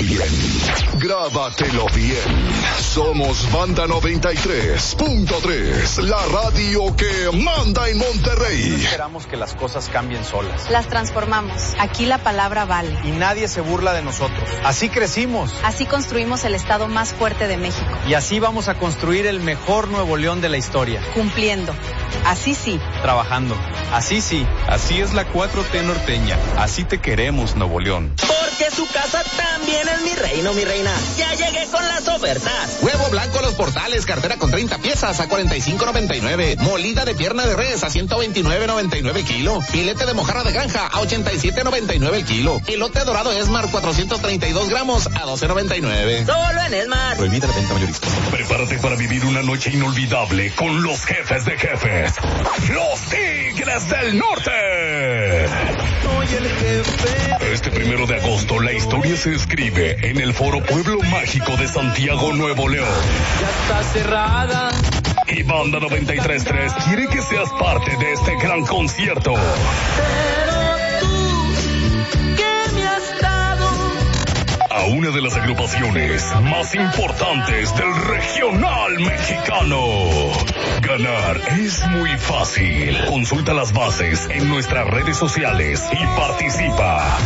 bien. Grábatelo bien. Somos Banda 93.3, la radio que manda en Monterrey. No esperamos que las cosas cambien solas. Las transformamos. Aquí la palabra vale. Y nadie se burla de nosotros. Así crecimos. Así construimos el estado más fuerte de México. Y así vamos a construir el mejor Nuevo León de la historia. Cumpliendo. Así sí. Trabajando. Así sí. Así es la 4T norteña. Así te queremos, Nuevo León. Porque su casa también es mi reino, mi reina. Ya llegué con las ofertas. Huevo blanco Los Portales, cartera con 30 piezas a $45.99. Molida de pierna de res a $129.99 kilo. Filete de mojarra de granja a $87.99 el kilo. Elote dorado Esmar 432 gramos a $12.99. Solo en Esmar. Prohibida la venta mayorista. Prepárate para vivir una noche inolvidable con los jefes de jefes. Los Tigres del Norte. Soy el jefe. Este 1 de agosto la historia se escribe en el Foro Pueblo Mágico de Santiago, Nuevo León. Ya está cerrada. Y Banda 93.3 quiere que seas parte de este gran concierto. Pero tú, ¿qué me has dado? A una de las agrupaciones más importantes del regional mexicano. Ganar es muy fácil. Consulta las bases en nuestras redes sociales y participa.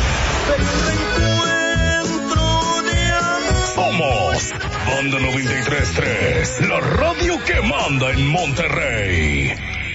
Somos Banda 93.3, la radio que manda en Monterrey.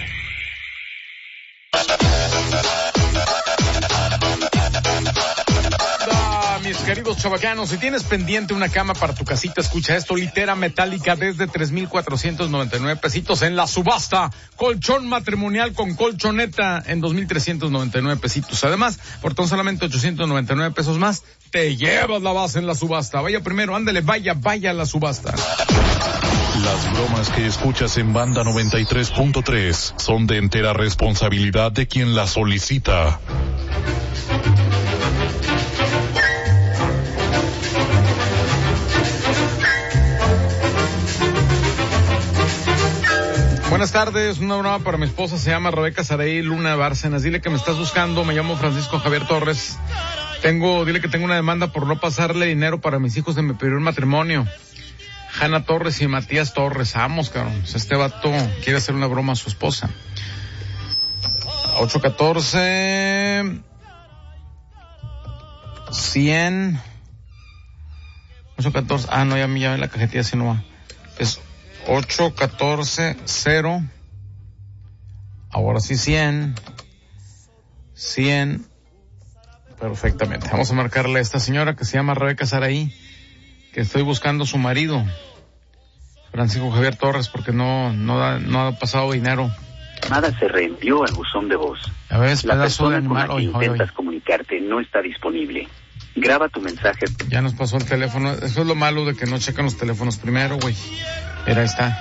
Mis queridos chavacanos, si tienes pendiente una cama para tu casita, escucha esto: litera metálica desde 3,499 pesitos en la subasta. Colchón matrimonial con colchoneta en 2,399 pesitos. Además, por tan solamente 899 pesos más, te llevas la base en la subasta. Vaya primero, ándale, vaya a la subasta. Las bromas que escuchas en Banda 93.3 son de entera responsabilidad de quien las solicita. Buenas tardes, una broma para mi esposa, se llama Rebeca Saraí Luna Bárcenas. Dile que me estás buscando, me llamo Francisco Javier Torres. Dile que tengo una demanda por no pasarle dinero para mis hijos de mi primer matrimonio. Hanna Torres y Matías Torres, vamos, cabrón. Este vato quiere hacer una broma a su esposa. 814 100 814, no, ya en la cajetilla así no va. Es 814-0, ahora sí 100, perfectamente. Vamos a marcarle a esta señora que se llama Rebeca Saraí, que estoy buscando a su marido, Francisco Javier Torres, porque no ha pasado dinero. Llamada se reenvió al buzón de voz. A ver, la pedazo de persona animal. con la que intentas comunicarte no está disponible. Graba tu mensaje. Ya nos pasó el teléfono. Eso es lo malo de que no checan los teléfonos primero, güey. Mira, ahí está.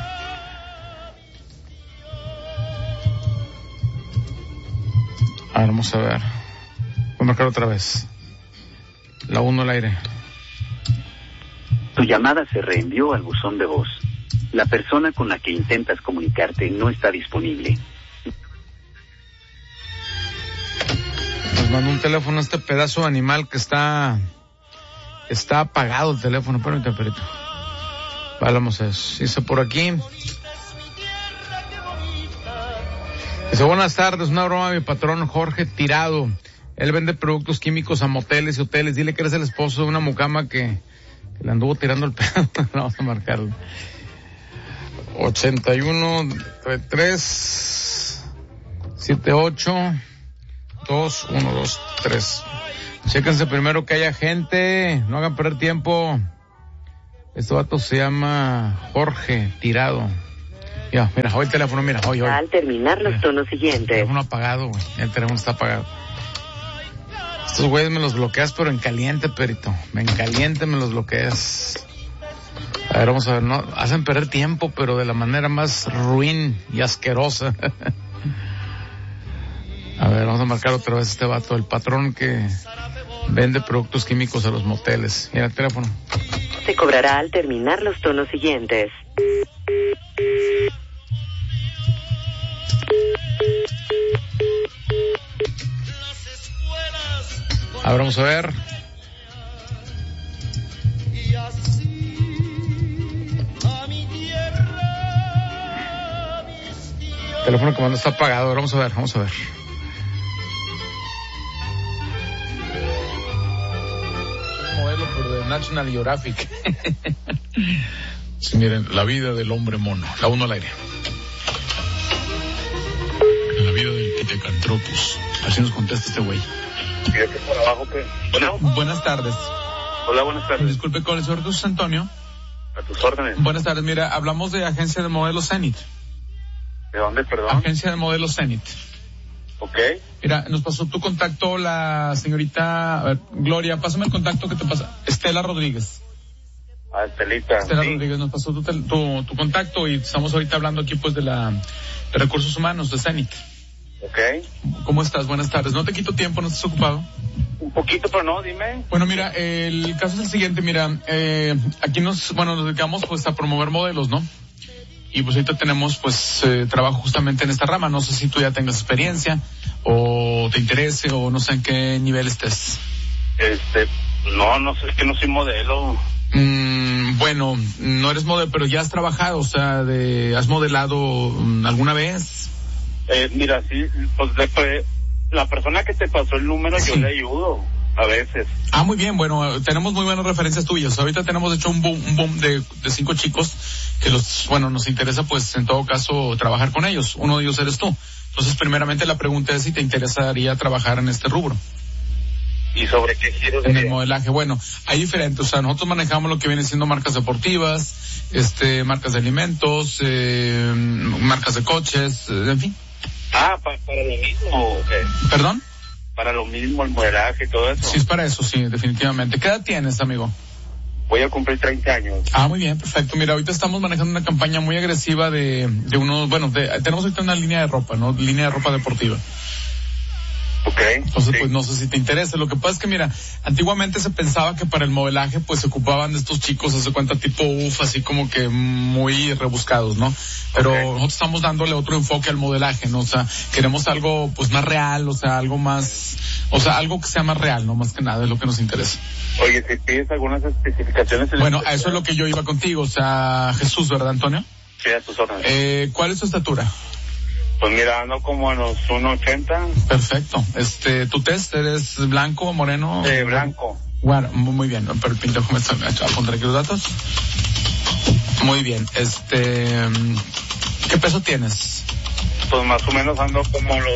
A ver, vamos a ver. Voy a marcar otra vez. La 1 al aire. Tu llamada se reenvió al buzón de voz. La persona con la que intentas comunicarte no está disponible. Nos mandó un teléfono a este pedazo de animal que está apagado el teléfono. Permítame, perito. Vale, vamos a eso. Dice por aquí. Dice, buenas tardes, una broma a mi patrón Jorge Tirado. Él vende productos químicos a moteles y hoteles. Dile que eres el esposo de una mucama que le anduvo tirando el pedo. Vamos a marcarlo. 81 3 78 2 1 2 3. Chéquense primero que haya gente, no hagan perder tiempo. Este vato se llama Jorge Tirado. Ya, mira, hoy el teléfono, mira, hoy. Al terminar los tonos siguientes. El teléfono apagado, güey. El teléfono está apagado. Estos güeyes me los bloqueas, pero en caliente, perito. En caliente me los bloqueas. A ver, vamos a ver, no, hacen perder tiempo, pero de la manera más ruin y asquerosa. A ver, vamos a marcar otra vez este vato, el patrón que vende productos químicos a los moteles. Mira el teléfono. Se cobrará al terminar los tonos siguientes. A ver, vamos a ver. El teléfono que mando está apagado. Vamos a ver. Modelo, pero de National Geographic. Sí, miren, la vida del hombre mono. La 1 al aire. La vida del Pitecantropus. Así nos contesta este güey. Fíjate por abajo que... Bueno. Buenas tardes. Hola, buenas tardes. Disculpe, ¿con el señor Jesús Antonio? A tus órdenes. Buenas tardes, mira, hablamos de Agencia de Modelos Zenith. ¿De dónde, perdón? Agencia de Modelos Zenith. Ok. Mira, nos pasó tu contacto la señorita... A ver, Gloria, pásame el contacto que te pasa. Estela Rodríguez. Ah, Estelita. Estela sí. Rodríguez nos pasó tu contacto y estamos ahorita hablando aquí pues de Recursos Humanos de Zenith. Ok. ¿Cómo estás? Buenas tardes. No te quito tiempo, ¿no estás ocupado? Un poquito, pero no, dime. Bueno, mira, el caso es el siguiente, mira, aquí nos dedicamos pues a promover modelos, ¿no? Y pues ahorita tenemos pues trabajo justamente en esta rama. No sé si tú ya tengas experiencia o te interese o no sé en qué nivel estés. No sé, es que no soy modelo. Bueno, no eres modelo, pero ya has trabajado, o sea, ¿has modelado alguna vez? Mira, sí, pues la persona que te pasó el número sí. Yo le ayudo a veces. Ah, muy bien, bueno, tenemos muy buenas referencias tuyas. Ahorita tenemos hecho un boom de 5 chicos que nos interesa pues en todo caso trabajar con ellos. Uno de ellos eres tú. Entonces, primeramente la pregunta es si te interesaría trabajar en este rubro. ¿Y sobre qué quieres en el modelaje? Bueno, hay diferentes, o sea, nosotros manejamos lo que viene siendo marcas deportivas, marcas de alimentos, marcas de coches, en fin. Ah, para lo mismo. Okay. ¿Perdón? Para lo mismo, el modelaje y todo eso. Sí, es para eso, sí, definitivamente. ¿Qué edad tienes, amigo? Voy a cumplir 30 años. Ah, muy bien, perfecto. Mira, ahorita estamos manejando una campaña muy agresiva tenemos ahorita una línea de ropa, ¿no? Línea de ropa deportiva. Okay. Entonces, sí. Pues no sé si te interesa. Lo que pasa es que, mira, antiguamente se pensaba que para el modelaje, pues se ocupaban de estos chicos, hace cuenta, tipo así como que muy rebuscados, ¿no? Pero nosotros estamos dándole otro enfoque al modelaje, ¿no? O sea, queremos algo, pues más real, o sea, algo que sea más real, ¿no? Más que nada, es lo que nos interesa. Oye, si pides algunas especificaciones... Bueno, a eso es lo que yo iba contigo, o sea, Jesús, ¿verdad, Antonio? Sí, a tus órdenes. ¿Cuál es tu estatura? Pues mira, ando como a los 1.80. Perfecto. ¿Tu test eres blanco, moreno? Blanco. Bueno, muy bien. Pero déjame apuntar aquí los datos. Muy bien. ¿Qué peso tienes? Pues más o menos ando como a los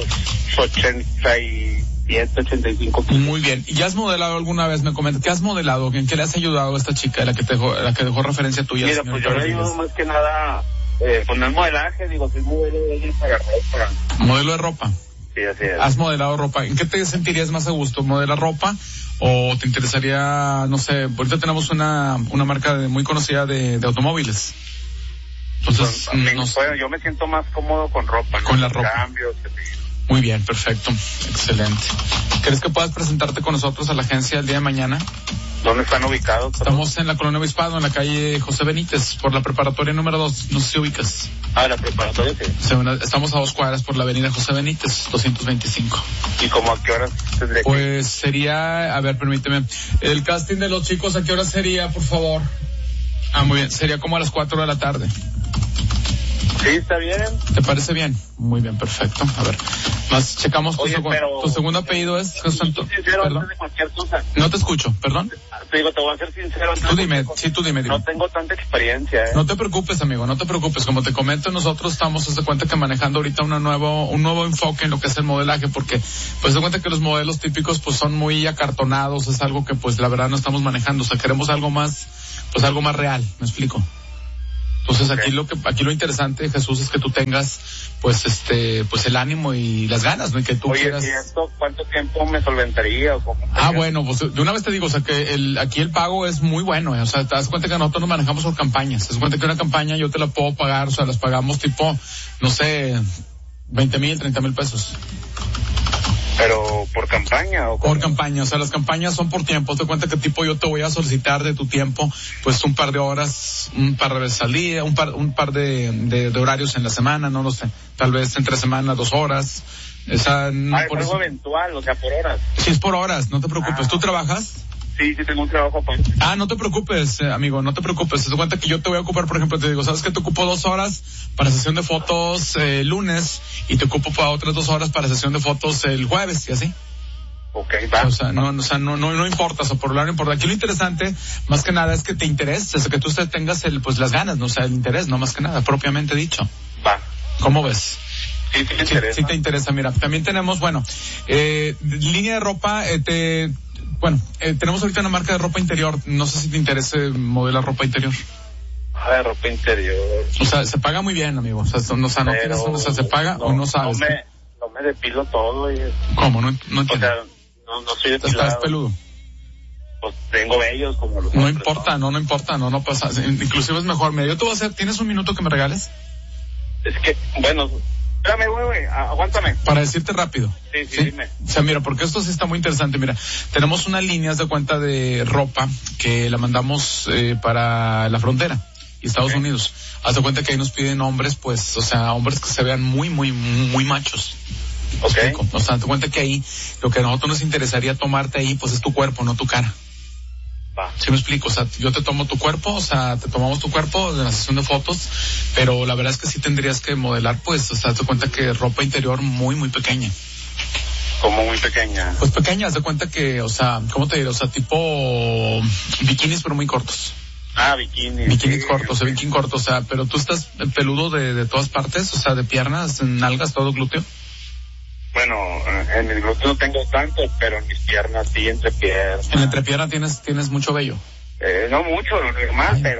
87, 85 kilos. Muy bien. ¿Y ya has modelado alguna vez? Me comenta. ¿Qué has modelado? ¿En qué le has ayudado a esta chica, la que dejó referencia tuya? Mira, pues yo le ayudo más que nada... pues no es modelaje, digo, soy modelo de para ropa. ¿Modelo de ropa? Sí, así es. ¿Has modelado ropa? ¿En qué te sentirías más a gusto? ¿Modelar ropa? ¿O te interesaría, no sé, ahorita tenemos una marca muy conocida de automóviles? Entonces, pues, yo me siento más cómodo con ropa, ¿no? Con la ropa. Cambios, muy bien, perfecto, excelente. ¿Crees que puedas presentarte con nosotros a la agencia el día de mañana? ¿Dónde están ubicados? Estamos en la Colonia Obispado, en la calle José Benítez, por la preparatoria número 2, no sé si ubicas. Ah, la preparatoria, sí. Estamos a 2 cuadras por la avenida José Benítez, 225. ¿Y cómo a qué horas tendré que? Pues sería, a ver, permíteme, el casting de los chicos, ¿a qué hora sería, por favor? Ah, muy bien, sería como a las 4 de la tarde. Sí, está bien. ¿Te parece bien? Muy bien, perfecto. A ver, más checamos tu segundo apellido es Jesús Antonio. Antes de cualquier cosa. No te escucho, perdón. Te digo, te voy a ser sincero. Tú dime. No tengo tanta experiencia, No te preocupes, amigo, no te preocupes. Como te comento, nosotros estamos, haz de cuenta que manejando ahorita un nuevo enfoque en lo que es el modelaje, porque, pues, de cuenta que los modelos típicos, pues, son muy acartonados, es algo que, pues, la verdad no estamos manejando. O sea, queremos algo más real, ¿me explico? Entonces aquí lo interesante, Jesús, es que tú tengas pues el ánimo y las ganas, ¿no? Y que tú quieras. ¿Y esto cuánto tiempo me solventaría o cómo? Bueno, pues de una vez te digo, o sea, que aquí el pago es muy bueno, o sea, te das cuenta que nosotros nos manejamos por campañas. Te das cuenta que una campaña yo te la puedo pagar, o sea, las pagamos tipo, no sé, 20,000, 30,000 pesos. ¿Pero por campaña o cómo? Por campaña, o sea, las campañas son por tiempo. Te cuenta que tipo yo te voy a solicitar de tu tiempo, pues un par de horas, un par de veces al día, un par de horarios en la semana, no lo sé. Tal vez entre semana 2 horas. Es algo eventual, o sea, por horas. Sí, es por horas, no te preocupes. ¿Tú trabajas? Sí, tengo un trabajo aparte. No te preocupes, amigo, no te preocupes. Te das cuenta que yo te voy a ocupar, por ejemplo, te digo, ¿sabes qué? Te ocupo 2 horas para sesión de fotos lunes y te ocupo para otras 2 horas para sesión de fotos el jueves y así. Okay, va. O sea, no importa, o sea, por lo no importa. Aquí lo interesante, más que nada, es que te interese, que tú tengas las ganas, no, o sea, el interés, no más que nada, propiamente dicho. Va. ¿Cómo ves? Sí, te interesa. Sí te interesa, mira, también tenemos, línea de ropa, tenemos ahorita una marca de ropa interior, no sé si te interese modelar ropa interior. De ropa interior. O sea, se paga muy bien, amigo, o sea, no tienes, o sea, se paga o no sabes. No me depilo todo y... ¿Cómo? No entiendo. O sea, no soy depilado. ¿Estás peludo? Pues tengo vellos como los No hombres, importa, no pasa, inclusive es mejor. Mira, yo te voy a hacer, ¿tienes un minuto que me regales? Es que, bueno, espérame, güey, aguántame. Para decirte rápido. Sí, dime. O sea, mira, porque esto sí está muy interesante. Mira, tenemos unas líneas de cuenta de ropa que la mandamos para la frontera y Estados Unidos. Haz de cuenta que ahí nos piden hombres, pues, o sea, hombres que se vean muy, muy, muy machos. Okay. O sea, te cuenta que ahí lo que a nosotros nos interesaría tomarte ahí, pues es tu cuerpo, no tu cara. Va. ¿Sí me explico? O sea, yo te tomo tu cuerpo, o sea, te tomamos tu cuerpo de la sesión de fotos, pero la verdad es que sí tendrías que modelar, pues, o sea, te cuenta que ropa interior muy, muy pequeña. ¿Cómo muy pequeña? Pues pequeña, haz de cuenta que, o sea, ¿cómo te diré? O sea, tipo bikinis, pero muy cortos. Bikinis. Bikinis cortos, bikini cortos, o sea, pero tú estás peludo de todas partes, o sea, de piernas, nalgas, todo glúteo. Bueno, en el glúteo no tengo tanto, pero en mis piernas sí, entrepiernas. En la entrepierna tienes mucho vello. No mucho, lo normal, pero...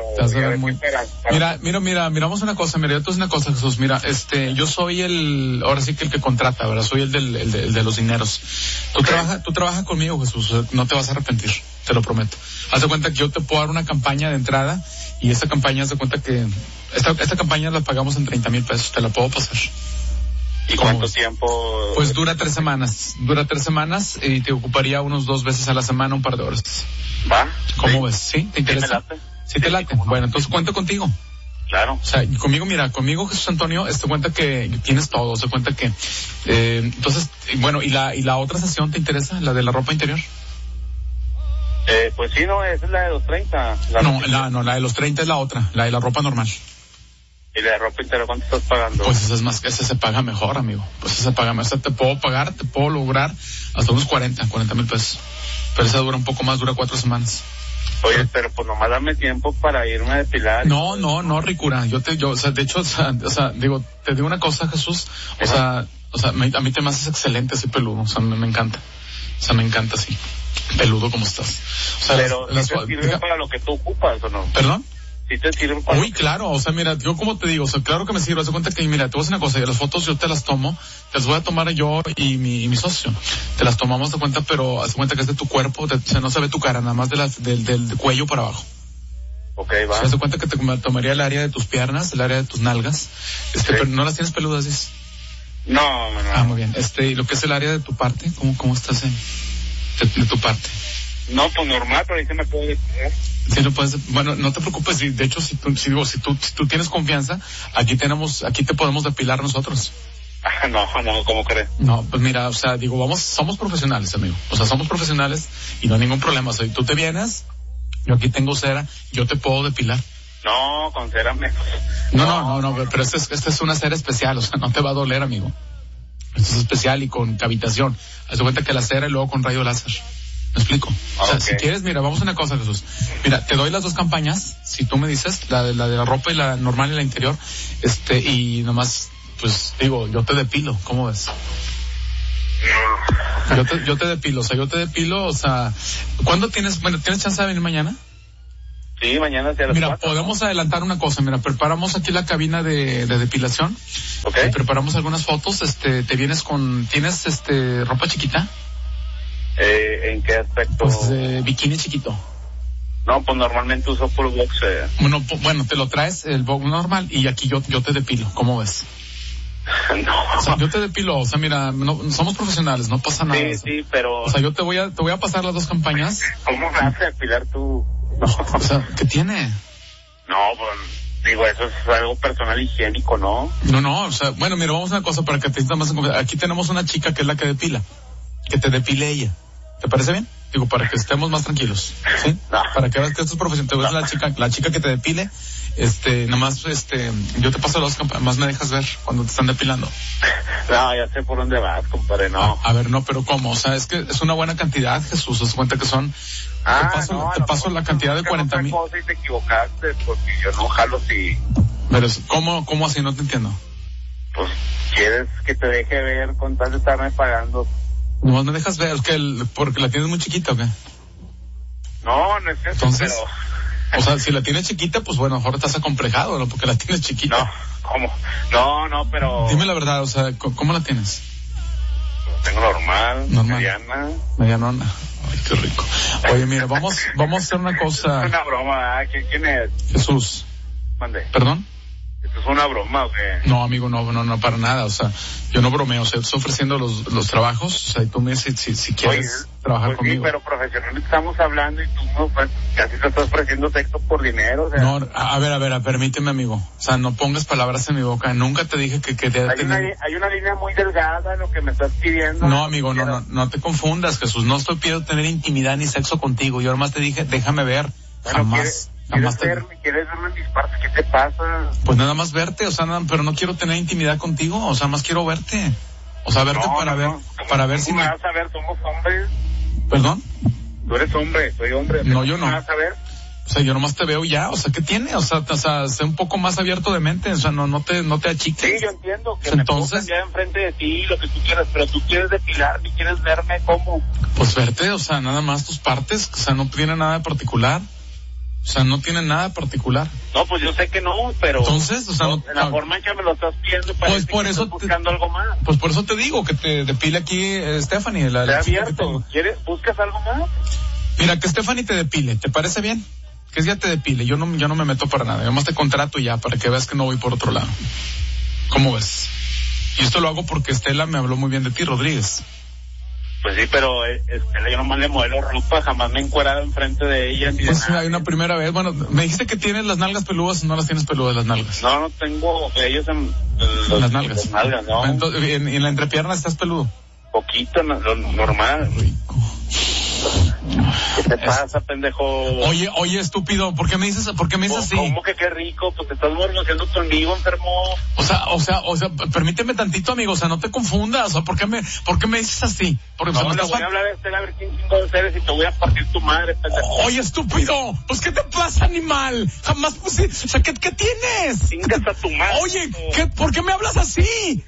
Mira, miramos una cosa, mira, yo te voy a decir una cosa, Jesús, mira, yo soy ahora sí que el que contrata, ¿verdad? Soy el de los dineros. Tú trabajas conmigo, Jesús, no te vas a arrepentir, te lo prometo. Haz de cuenta que yo te puedo dar una campaña de entrada, y esta campaña, haz de cuenta que, esta campaña la pagamos en 30,000 pesos, te la puedo pasar. ¿Y cuánto tiempo? Pues dura 3 semanas y te ocuparía unos 2 veces a la semana, un par de horas. ¿Va? ¿Cómo ves? ¿Sí? ¿Te interesa? ¿Sí me late? ¿Sí te late? Bueno, entonces cuento contigo. Claro. O sea, conmigo Jesús Antonio, cuenta que tienes todo, se cuenta que, entonces, bueno, ¿y la otra sesión te interesa? ¿La de la ropa interior? Pues sí, no, esa es la de los 30. La de los 30 es la otra, la de la ropa normal. ¿Y la de ropa interior cuánto estás pagando? Pues esa se paga mejor, amigo. Pues esa se paga mejor. O sea, te puedo lograr hasta unos 40,000 pesos. Pero esa dura un poco más, dura 4 semanas. Oye, pero pues nomás dame tiempo para irme a depilar. No, Ricura. O sea, de hecho, digo, te digo una cosa, Jesús. O sea, a mí te me haces excelente ese peludo. O sea, me encanta. O sea, me encanta así. Peludo como estás. O sea, pero ¿sí te sirve para lo que tú ocupas o no? ¿Perdón? ¿Sí te sirve para Uy, claro, o sea, mira, yo como te digo, o sea, claro que me sirve, haz de cuenta que, mira, te voy a decir una cosa, y las fotos yo te las tomo, te las voy a tomar yo y mi socio, te las tomamos de cuenta, pero haz de cuenta que es de tu cuerpo, o sea, no se ve tu cara, nada más del cuello para abajo. Okay, va. O sea, haz de cuenta que te tomaría el área de tus piernas, el área de tus nalgas, pero no las tienes peludas, dices. No. Muy bien, lo que es el área de tu parte, ¿cómo estás de tu parte? No, pues normal, pero ahí se me puede depilar. Sí, lo puedes, bueno, no te preocupes, de hecho, si tú tienes confianza, aquí te podemos depilar nosotros. No, ¿cómo crees? No, pues mira, o sea, digo, somos profesionales, amigo. O sea, somos profesionales y no hay ningún problema. O sea, tú te vienes, yo aquí tengo cera, yo te puedo depilar. No, con cera menos. No, pero esta es una cera especial, o sea, no te va a doler, amigo. Esto es especial y con cavitación. Haz de cuenta que la cera y luego con rayo láser. ¿Me explico? O sea, si quieres, mira, vamos a una cosa, Jesús. Mira, te doy las 2 campañas, si tú me dices, la de la ropa y la normal y la interior, y nomás, pues, digo, yo te depilo, ¿cómo ves? Yo te depilo, o sea, ¿cuándo tienes chance de venir mañana? Sí, mañana hacia las 4. Mira, podemos adelantar una cosa, mira, preparamos aquí la cabina de depilación. Okay. Preparamos algunas fotos, te vienes ¿tienes ropa chiquita? ¿En qué aspecto? Pues bikini chiquito. No, pues normalmente uso puro boxer. Bueno, te lo traes el box normal y aquí yo te depilo, ¿cómo ves? No. O sea, yo te depilo, o sea, mira, somos profesionales, no pasa nada. Sí, pero... O sea, yo te voy a pasar las 2 campañas. ¿Cómo me hace depilar tú? No. O sea, ¿qué tiene? No, pues, digo, eso es algo personal higiénico, ¿no? No, o sea, bueno, mira, vamos a una cosa para que te sientas más en confianza. Aquí tenemos una chica que es la que depila. Que te depile ella. ¿Te parece bien? Digo, para que estemos más tranquilos, ¿sí? No. Para que veas que esto es profesional. Te ves la chica que te depile, nomás, yo te paso más me dejas ver cuando te están depilando. No, ya sé por dónde vas, compadre, no. A ver, no, pero ¿cómo? O sea, es que es una buena cantidad, Jesús, haz cuenta que son, te paso la cantidad de 40,000. Y te equivocaste, porque yo no jalo si... Pero, ¿cómo así? No te entiendo. Pues, ¿quieres que te deje ver con tal de estarme pagando? Nomás me dejas ver, porque la tienes muy chiquita, ¿o qué? No, no es eso. Entonces, pero... o sea, si la tienes chiquita, pues bueno, mejor estás acomplejado, ¿no? Porque la tienes chiquita. No, ¿cómo? No, pero... Dime la verdad, o sea, ¿cómo la tienes? Tengo normal. Medianona. Ay, qué rico. Oye, mira, vamos a hacer una cosa. Es una broma, ¿quién es? Jesús. Mande. ¿Perdón? ¿Esto es una broma o qué? No, amigo, no, para nada, o sea, yo no bromeo, o sea, estoy ofreciendo los trabajos, o sea, y tú me dices si quieres trabajar pues conmigo. Sí, pero profesionalmente estamos hablando y tú no, pues, casi te estás ofreciendo sexo por dinero, o sea. No, a ver, permíteme, amigo, o sea, no pongas palabras en mi boca, nunca te dije que te... Hay una línea muy delgada en lo que me estás pidiendo. No, amigo, no te confundas, Jesús, no estoy pidiendo tener intimidad ni sexo contigo, yo nomás te dije, déjame ver, bueno, jamás... ¿Quieres verme en mis partes? ¿Qué te pasa? Pues nada más verte, o sea, pero no quiero tener intimidad contigo, o sea, más quiero verte. O sea, verte para ver si me vas a ver, somos hombres. ¿Perdón? Tú eres hombre, soy hombre. No, yo no. ¿Me vas a ver? O sea, yo nomás te veo ya, o sea, ¿qué tiene? O sea, sé un poco más abierto de mente, o sea, no te achiques. Sí, yo entiendo que entonces, me ya enfrente de ti, lo que tú quieras, pero tú quieres depilar, ni quieres verme, ¿cómo? Pues verte, o sea, nada más tus partes, o sea, no tiene nada de particular. O sea, no tiene nada particular. No, pues yo sé que no, pero... Entonces, o sea, en la forma en que me lo estás pidiendo, parece pues por que eso estás buscando algo más. Pues por eso te digo que te depile aquí, Stephanie. Te abierto. ¿Buscas algo más? Mira, que Stephanie te depile, ¿te parece bien? Que ella te depile, yo no me meto para nada. Yo más te contrato ya, para que veas que no voy por otro lado. ¿Cómo ves? Y esto lo hago porque Estela me habló muy bien de ti, Rodríguez. Pues sí, pero Estela, yo nomás le modelo ropa, jamás me he encuerado enfrente de ella. Pues hay una primera vez. Bueno, me dijiste que tienes las nalgas peludas, no las tienes peludas las nalgas. No tengo ellos en las nalgas. Las nalgas, no. Entonces, en la entrepierna estás peludo. Poquito, lo normal. Rico. ¿Qué te pasa, pendejo? Oye, estúpido, ¿por qué me dices así? ¿Cómo que qué rico? Pues te estás mormoseando conmigo, enfermo. O sea, permíteme tantito, amigo, o sea, no te confundas, o sea, ¿por qué me dices así? Porque no, le voy a hablar a Estela a ver quién chingados eres y te voy a partir tu madre, pendejo. Oye, estúpido, pues ¿qué te pasa, animal? Jamás puse, o sea, ¿qué tienes? Chingas a tu madre. Oye, ¿por qué me hablas así?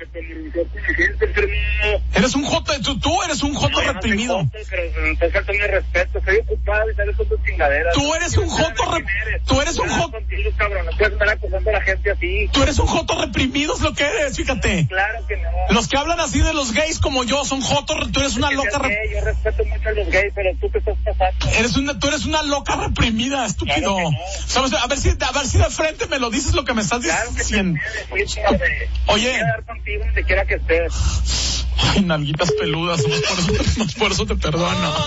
Eres un joto, tú eres un joto reprimido. No, pero te falta mi respeto, estoy ocupado y sales con tus chingaderas. Tú eres un joto contigo, cabrón, no puedes andar acusando a la gente así. Tú eres un joto reprimido, es lo que eres, fíjate. Claro que no. Los que hablan así de los gays como yo son jotos, tú eres una loca yo respeto mucho a los gays, pero tú te estás pasando. Tú eres una loca reprimida, estúpido. Claro no. ¿Sabes? A ver si de frente me lo dices lo que me estás diciendo. Oye. Quiero dar contigo donde quiera que estés. Ay, nalguitas peludas, por eso te perdono.